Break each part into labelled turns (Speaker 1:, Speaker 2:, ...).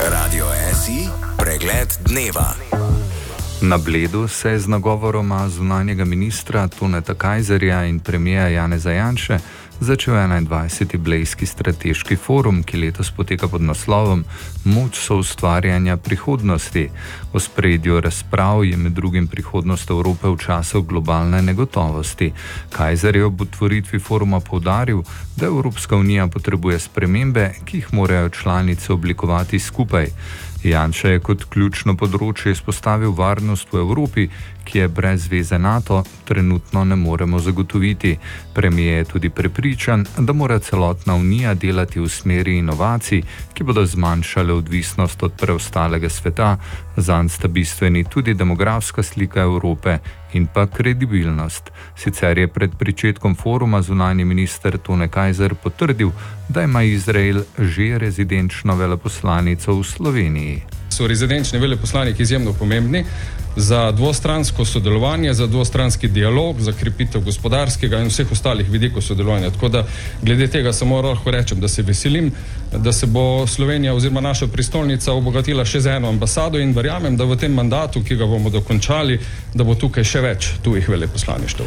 Speaker 1: Radio SI, pregled dneva.
Speaker 2: Na Bledu se je z nagovoroma zunanjega ministra Toneta Kajzerja in premijera Janeza Janše začel 21. Blejski strateški forum, ki letos poteka pod naslovom Moč soustvarjanja prihodnosti. V ospredju razprav je med drugim prihodnost Evrope v času globalne negotovosti. Kajzer je ob otvoritvi foruma poudaril, da Evropska unija potrebuje spremembe, ki jih morajo članice oblikovati skupaj. Janša je kot ključno področje izpostavil varnost v Evropi, ki je brez zveze NATO trenutno ne moremo zagotoviti. Premijer je tudi prepričan, da mora celotna unija delati v smeri inovacij, ki bodo zmanjšale odvisnost od preostalega sveta. Zanj sta bistveni tudi demografska slika Evrope in pa kredibilnost. Sicer je pred pričetkom foruma zunanji minister Tone Kajzer potrdil, da ima Izrael že rezidenčno veleposlanico v Sloveniji.
Speaker 3: So rezidenčni veleposlaniki izjemno pomembni za dvostransko sodelovanje, za dvostranski dialog, za krepitev gospodarskega in vseh ostalih vidikov sodelovanja. Tako da glede tega samo lahko rečem, da se veselim, da se bo Slovenija oziroma naša prestolnica obogatila še z eno ambasado in verjamem, da v tem mandatu, ki ga bomo dokončali, da bo tukaj še več tujih veleposlaništev.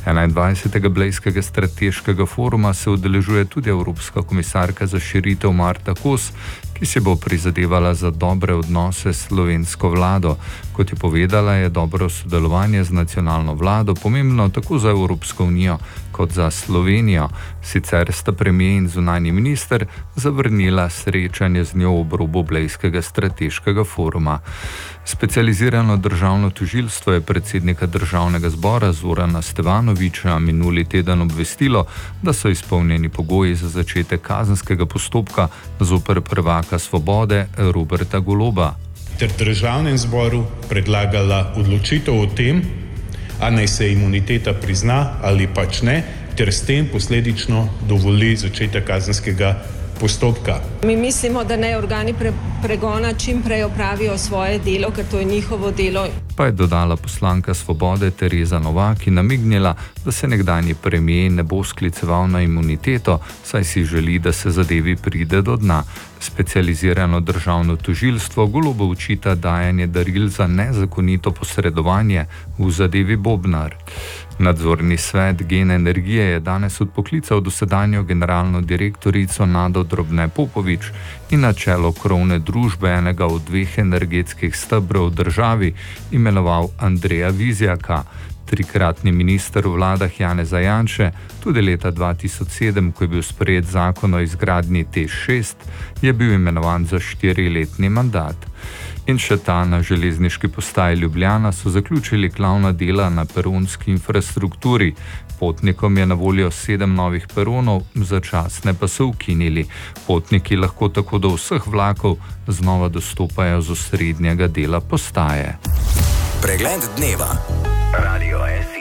Speaker 2: 21. Blejskega strateškega foruma se udeležuje tudi evropska komisarka za širitev Marta Kos, ki se bo prizadevala za dobre odnose s slovensko vlado. Kot je povedala, je dobro sodelovanje z nacionalno vlado pomembno tako za Evropsko unijo kot za Slovenijo. Sicer sta premijer in zunanji minister zavrnila srečanje z njo ob robu Blejskega strateškega foruma. Specializirano državno tožilstvo je predsednika Državnega zbora Zorana Stevanovića minuli teden obvestilo, da so izpolnjeni pogoji za začetek kazenskega postopka zoper prvaka Svobode Roberta Goloba.
Speaker 4: Ter Državnem zboru predlagala odločitev o tem, a naj se imuniteta prizna ali pač ne, ter s tem posledično dovoli začetek kazenskega postopka.
Speaker 5: Mi mislimo, da naj organi pregona čim prej opravijo svoje delo, ker to je njihovo delo.
Speaker 2: Pa je dodala poslanka Svobode Tereza Novak in namignila, da se nekdanji premijer ne bo skliceval na imuniteto, saj si želi, da se zadevi pride do dna. Specializirano državno tožilstvo Golobu očita dajanje daril za nezakonito posredovanje v zadevi Bobnar. Nadzorni svet Gen Energije je danes odpoklical dosedanjo generalno direktorico Nado Drobne Popovič in na čelo krovne družbe enega od dveh energetskih stebrov v državi imenoval Andreja Vizjaka. Trikratni minister v vladah Janeza Janše, tudi leta 2007, ko je bil sprejet zakon o izgradnji TEŠ6, je bil imenovan za 4-letni mandat. In še ta na železniški postaji Ljubljana so zaključili glavna dela na peronski infrastrukturi. Potnikom je na voljo 7 novih peronov, začasne pa so ukinili. Potniki lahko tako do vseh vlakov znova dostopajo z osrednjega dela postaje.
Speaker 1: Pregled dneva. Radio SI.